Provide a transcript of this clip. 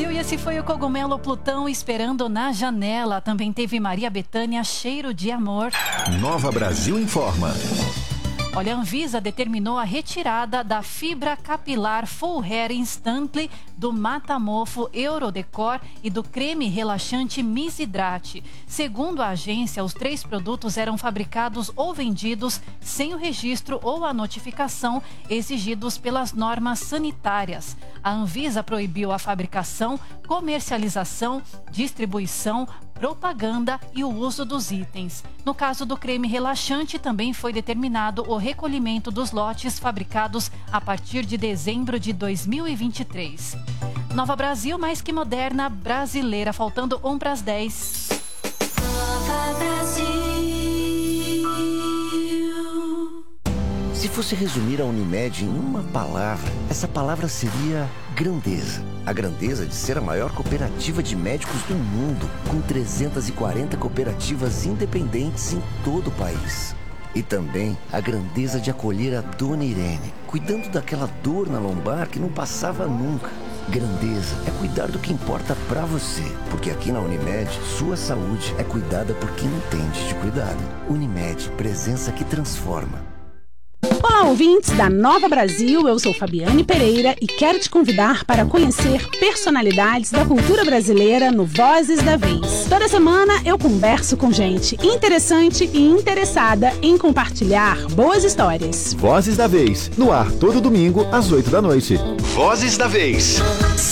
Brasil, e esse foi o Cogumelo Plutão Esperando na Janela. Também teve Maria Bethânia, Cheiro de Amor. Nova Brasil informa. Olha, a Anvisa determinou a retirada da fibra capilar Full Hair Instantly, do Matamofo Eurodecor e do creme relaxante Misidrate. Segundo a agência, os 3 produtos eram fabricados ou vendidos sem o registro ou a notificação exigidos pelas normas sanitárias. A Anvisa proibiu a fabricação, comercialização, distribuição, propaganda e o uso dos itens. No caso do creme relaxante, também foi determinado o recolhimento dos lotes fabricados a partir de dezembro de 2023. Nova Brasil, mais que moderna, brasileira. Faltando 1 para as 10. Nova Brasil. Se fosse resumir a Unimed em uma palavra, essa palavra seria grandeza. A grandeza de ser a maior cooperativa de médicos do mundo, com 340 cooperativas independentes em todo o país. E também a grandeza de acolher a Dona Irene, cuidando daquela dor na lombar que não passava nunca. Grandeza é cuidar do que importa pra você, porque aqui na Unimed, sua saúde é cuidada por quem entende de cuidado. Unimed, presença que transforma. Olá, ouvintes da Nova Brasil, eu sou Fabiane Pereira e quero te convidar para conhecer personalidades da cultura brasileira no Vozes da Vez. Toda semana eu converso com gente interessante e interessada em compartilhar boas histórias. Vozes da Vez, no ar todo domingo às 8 da noite. Vozes da Vez.